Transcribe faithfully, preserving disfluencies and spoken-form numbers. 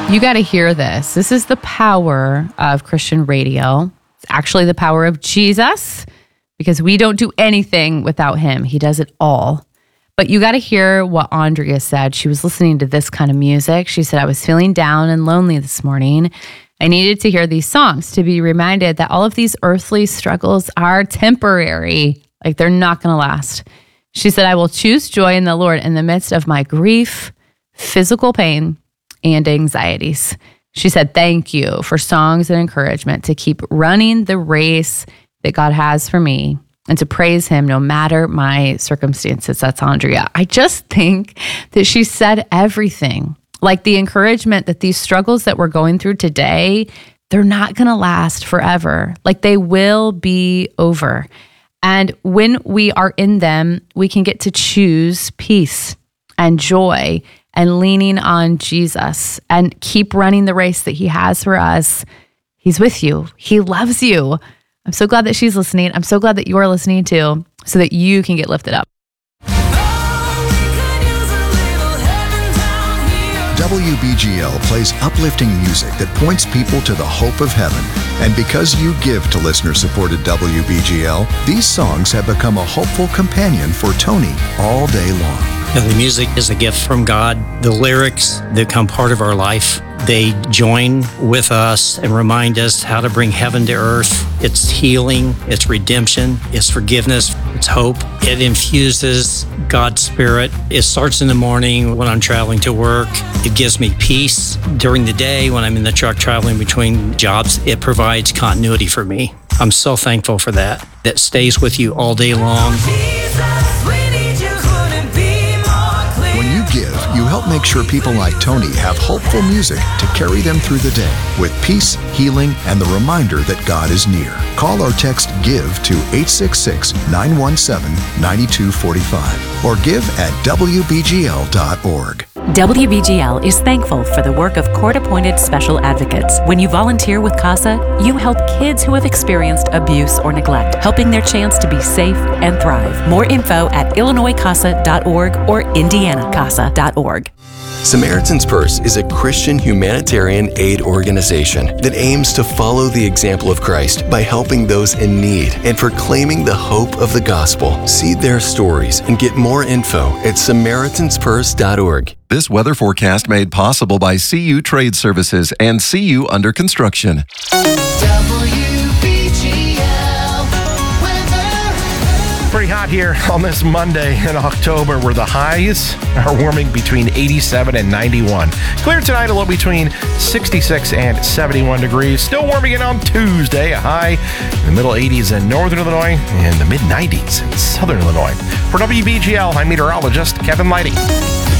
You got to hear this. This is the power of Christian radio. It's actually the power of Jesus, because we don't do anything without him. He does it all. But you got to hear what Andrea said. She was listening to this kind of music. She said, I was feeling down and lonely this morning. I needed to hear these songs to be reminded that all of these earthly struggles are temporary. Like, they're not going to last. She said, I will choose joy in the Lord in the midst of my grief, physical pain, and anxieties. She said, thank you for songs and encouragement to keep running the race that God has for me and to praise him no matter my circumstances. That's Andrea. I just think that she said everything. Like, the encouragement that these struggles that we're going through today, they're not going to last forever. Like, they will be over. And when we are in them, we can get to choose peace and joy and leaning on Jesus and keep running the race that he has for us. He's with you. He loves you. I'm so glad that she's listening. I'm so glad that you're listening too, so that you can get lifted up. W B G L plays uplifting music that points people to the hope of heaven. And because you give to listener-supported W B G L, these songs have become a hopeful companion for Tony all day long. The music is a gift from God. The lyrics become part of our life. They join with us and remind us how to bring heaven to earth. It's healing, it's redemption, it's forgiveness, it's hope. It infuses God's Spirit. It starts in the morning when I'm traveling to work. It gives me peace. During the day when I'm in the truck traveling between jobs, it provides continuity for me. I'm so thankful for that. That stays with you all day long. Give, you help make sure people like Tony have hopeful music to carry them through the day with peace, healing, and the reminder that God is near. Call or text GIVE to eight six six, nine one seven, nine two four five or give at W B G L dot org. W B G L is thankful for the work of court-appointed special advocates. When you volunteer with CASA, you help kids who have experienced abuse or neglect, helping their chance to be safe and thrive. More info at illinois casa dot org or indiana casa dot org. Samaritan's Purse is a Christian humanitarian aid organization that aims to follow the example of Christ by helping those in need and proclaiming the hope of the gospel. See their stories and get more info at samaritans purse dot org. This weather forecast made possible by C U Trade Services and C U Under Construction. Pretty hot here on this Monday in October, where the highs are warming between eighty-seven and ninety-one. Clear tonight, a low between sixty-six and seventy-one degrees. Still warming in on Tuesday, a high in the middle eighties in northern Illinois and the mid nineties in southern Illinois. For W B G L, I'm meteorologist Kevin Lighty.